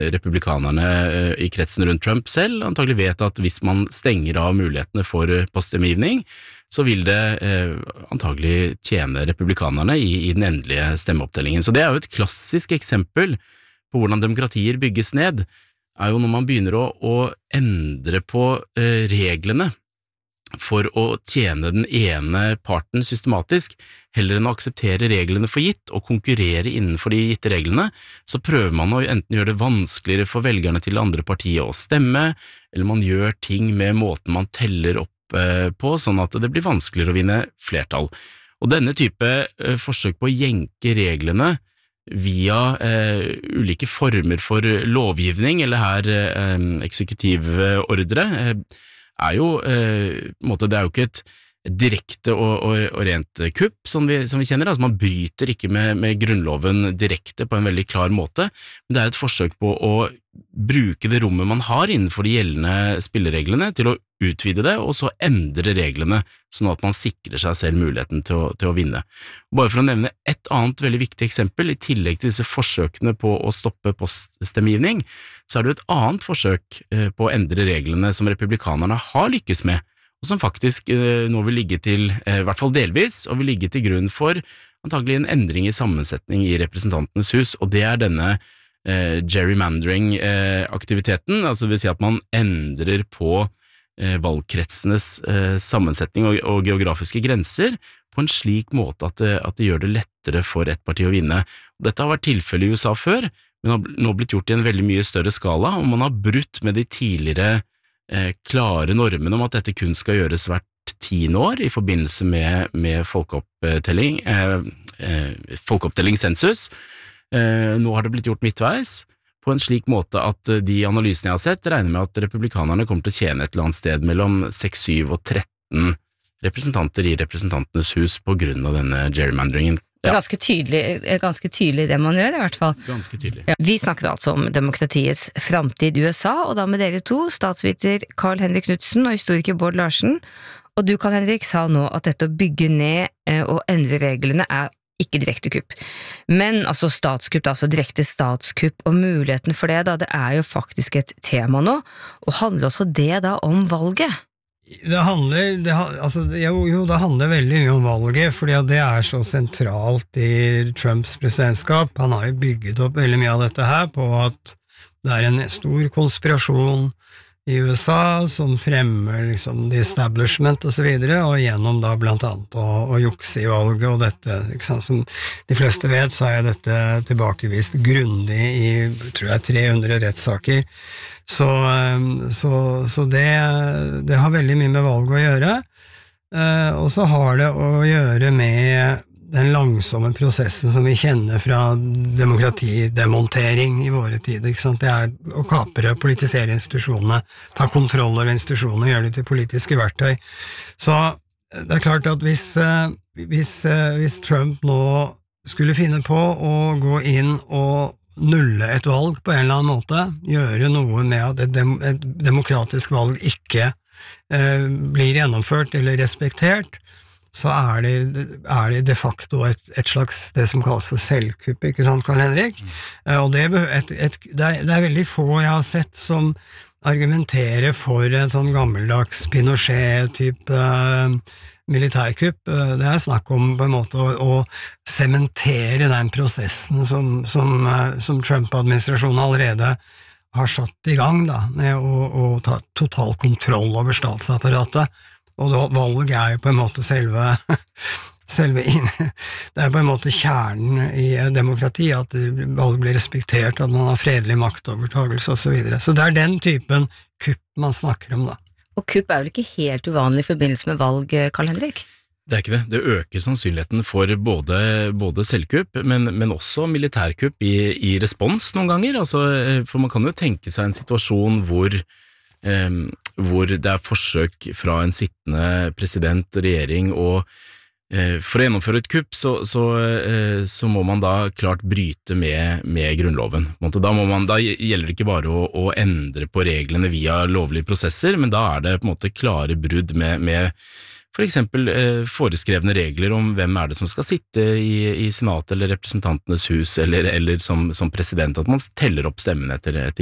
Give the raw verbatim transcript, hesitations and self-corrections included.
republikanerne i kretsen rundt Trump selv antagelig vet at hvis man stenger av mulighetene for poststemmegivning, så vil det eh, antagelig tjene republikanerne i, i den endelige stemmeopptellingen. Så det er jo et klassisk eksempel på hvordan demokratier bygges ned, er jo når man begynner å, å endre på eh, reglene for å tjene den ene parten systematisk, heller enn å akseptere reglene for gitt og konkurrere innenfor de gitte reglene, så prøver man å enten gjøre det vanskeligere for velgerne til andre partier å stemme, eller man gjør ting med måten man teller opp eh, på, sånn at det blir vanskeligere å vinne flertall. Og denne type eh, forsøk på å jenke reglene via eh, ulike former for lovgivning, eller her eh, eksekutive ordre, eh, er jo, eh, på en måte, det er jo ikke et direkte og, og, og rent kupp som vi, som vi kjenner, altså man bryter ikke med, med grunnloven direkte på en veldig klar måte, men det er et forsøk på å bruke det rommet man har innenfor de gjeldende spillereglene til å utvide det, og så endre reglene, sånn at man sikrer seg selv muligheten til å, til å vinne. Bare for å nevne et annet veldig viktig eksempel, i tillegg til disse forsøkene på å stoppe poststemmegivning, så er det et annet forsøk på å endre reglene som republikanerne har lykkes med, og som faktisk eh, nå vil ligge til, eh, i hvert fall delvis, og vil ligge til grunn for antagelig en endring i sammensetning i representantenes hus, og det er denne eh, gerrymandering-aktiviteten, eh, altså det vil si at man endrer på eh, valgkretsenes eh, sammensetning og, og geografiske grenser på en slik måte at det, at det gjør det lettere for et parti å vinne. Dette har vært tilfellet i U S A før, men har nå blitt gjort i en veldig mye større skala, og man har brutt med de tidligere Eh, klare normene om at dette kun skal gjøres hvert tiende år i forbindelse med, med folkeopptelling, eh, eh, folkeopptelling sensus. Eh, nå har det blitt gjort midtveis på en slik måte at de analysene jeg har sett regner med at republikanerne kommer til å tjene et eller annet sted mellom seks, syv og tretten representanter i representantenes hus på grunn av denne gerrymanderingen. Ja. Ganske tydelig, ganske tydelig det man gjør i hvert fall. Ganske tydelig. Ja. Vi snakket altså om demokratiets framtid i U S A, og da med dere to, statsviter Carl-Henrik Knudsen og historiker Bård Larsen. Og du, Carl-Henrik, sa nå at dette å bygge ned og endre reglene er ikke direkte kupp. Men altså statskupp, altså direkte statskupp, og muligheten for det da, det er jo faktisk et tema nå, og handler også det da om valget? Det handler, det, altså, jo, jo, det handler veldig mye om valget, fordi det er så sentralt i Trumps presidentskap. Han har jo bygget opp veldig mye av dette her på at det er en stor konspirasjon i U S A som fremmer liksom the establishment og så videre, og gjennom da blant annet å, å jukse i valget og dette, ikke sant? Som de fleste vet, så er dette tilbakevist grundig i, tror jeg, tre hundre rettssaker. Så, så, så det, det har veldig mye med valget å gjøre, og så har det å gjøre med den langsomme prosessen som vi kjenner fra demokratidemontering i våre tider, ikke sant? Det er å kapre, politisere institusjonene, ta kontroll over institusjonene, gjøre det til politiske verktøy. Så det er klart at hvis, hvis, hvis Trump nå skulle finne på å gå inn og nulle et valg på en eller annen måte, gjøre noe med at et, dem, et demokratisk valg ikke eh, blir gjennomført eller respektert, så er det, er det de facto et, et slags, det som kalles for selvkupp, ikke sant, Carl-Henrik? Mm. Eh, og det, et, et, det, er, det er veldig få jeg har sett som argumenterer for en sånn gammeldags Pinochet-type eh, militærkupp. Det er snakk om på en måte å, å sementere den prosessen som, som, som Trump-administrasjonen allerede har satt i gang da, med å, å ta total kontroll over statsapparatet. Og da, valg er jo på en måte selve, selve inn, det er på en måte kjernen i demokrati, at valg blir respektert, at man har fredelig maktovertagelse og så videre. Så det er den typen kupp man snakker om da. Og kupp er vel ikke helt uvanlig i forbindelse med valg, Carl-Henrik? Det er ikke det. Det øker sannsynligheten for både, både selvkupp, men, men også militærkupp i, i respons noen ganger. Altså, for man kan jo tenke seg en situasjon hvor, eh, hvor det er forsøk fra en sittende president og regjering, og eh, for å gjennomføre et kupp, så, så, eh, så må man da klart bryte med, med grunnloven. Da, må man, da gjelder det ikke bare å, å endre på reglene via lovlige prosesser, men da er det på en måte klare brudd med, med for eksempel eh, foreskrevne regler om hvem er det som skal sitte i, i senatet eller representantenes hus, eller, eller som, som president, at man teller opp stemmene etter, etter